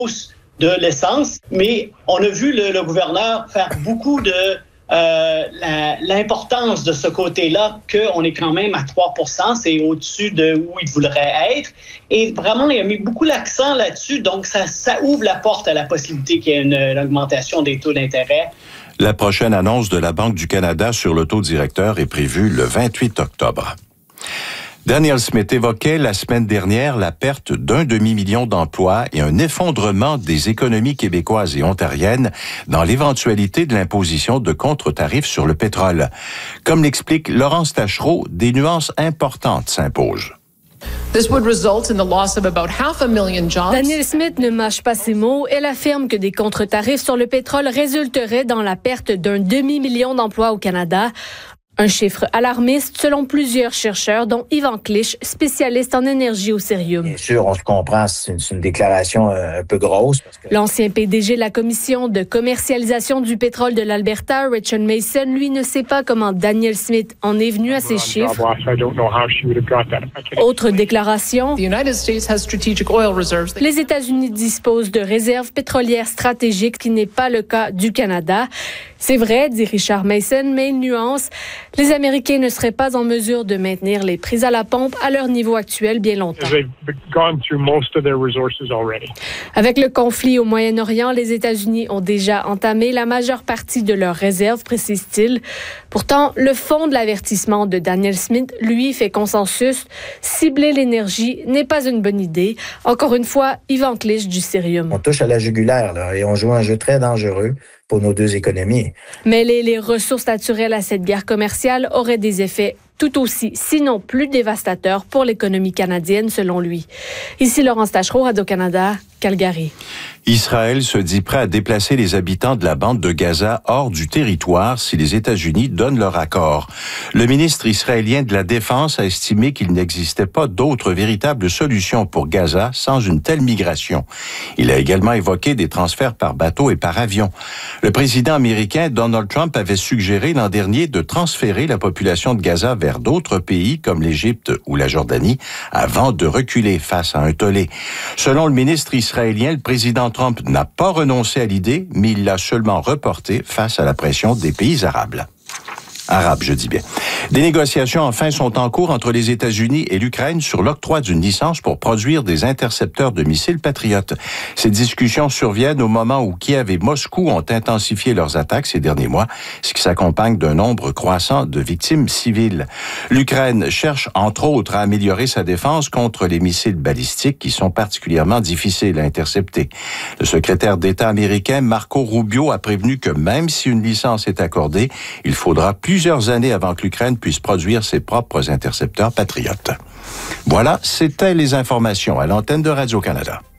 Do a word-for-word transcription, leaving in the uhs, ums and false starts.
hausse de l'essence, mais on a vu le, le gouverneur faire beaucoup de euh, la, l'importance de ce côté-là, qu'on est quand même à trois pour cent, c'est au-dessus de où il voudrait être. Et vraiment, il a mis beaucoup l'accent là-dessus, donc ça, ça ouvre la porte à la possibilité qu'il y ait une, une augmentation des taux d'intérêt. La prochaine annonce de la Banque du Canada sur le taux directeur est prévue le vingt-huit octobre. Danielle Smith évoquait la semaine dernière la perte d'un demi-million d'emplois et un effondrement des économies québécoises et ontariennes dans l'éventualité de l'imposition de contre-tarifs sur le pétrole. Comme l'explique Laurence Taschereau, des nuances importantes s'imposent. This would result in the loss of about half a million jobs. Danielle Smith ne mâche pas ses mots. Elle affirme que des contre-tarifs sur le pétrole résulteraient dans la perte d'un demi-million d'emplois au Canada. Un chiffre alarmiste selon plusieurs chercheurs, dont Yvan Clich, spécialiste en énergie au Cerium. Bien sûr, on se comprend, c'est une, c'est une déclaration un peu grosse. Parce que... L'ancien P D G de la Commission de commercialisation du pétrole de l'Alberta, Richard Mason, lui ne sait pas comment Danielle Smith en est venu à ces chiffres. Autre déclaration, The United States has strategic oil reserves. Les États-Unis disposent de réserves pétrolières stratégiques, ce qui n'est pas le cas du Canada. C'est vrai, dit Richard Mason, mais une nuance. Les Américains ne seraient pas en mesure de maintenir les prix à la pompe à leur niveau actuel bien longtemps. Avec le conflit au Moyen-Orient, les États-Unis ont déjà entamé la majeure partie de leurs réserves, précise-t-il. Pourtant, le fond de l'avertissement de Danielle Smith, lui, fait consensus. Cibler l'énergie n'est pas une bonne idée. Encore une fois, Yvan Clich du Cerium. On touche à la jugulaire là, et on joue un jeu très dangereux pour nos deux économies. Mêler les ressources naturelles à cette guerre commerciale aurait des effets tout aussi, sinon plus dévastateurs pour l'économie canadienne, selon lui. Ici Laurence Taschereau, Radio-Canada, Calgary. Israël se dit prêt à déplacer les habitants de la bande de Gaza hors du territoire si les États-Unis donnent leur accord. Le ministre israélien de la Défense a estimé qu'il n'existait pas d'autre véritable solution pour Gaza sans une telle migration. Il a également évoqué des transferts par bateau et par avion. Le président américain Donald Trump avait suggéré l'an dernier de transférer la population de Gaza vers d'autres pays comme l'Égypte ou la Jordanie avant de reculer face à un tollé. Selon le ministre israélien, le président Trump n'a pas renoncé à l'idée, mais il l'a seulement reportée face à la pression des pays arabes. Arabes, je dis bien. Des négociations, enfin, sont en cours entre les États-Unis et l'Ukraine sur l'octroi d'une licence pour produire des intercepteurs de missiles patriotes. Ces discussions surviennent au moment où Kiev et Moscou ont intensifié leurs attaques ces derniers mois, ce qui s'accompagne d'un nombre croissant de victimes civiles. L'Ukraine cherche, entre autres, à améliorer sa défense contre les missiles balistiques qui sont particulièrement difficiles à intercepter. Le secrétaire d'État américain Marco Rubio a prévenu que même si une licence est accordée, il faudra plusieurs années avant que l'Ukraine puisse produire ses propres intercepteurs patriotes. Voilà, c'était les informations à l'antenne de Radio-Canada.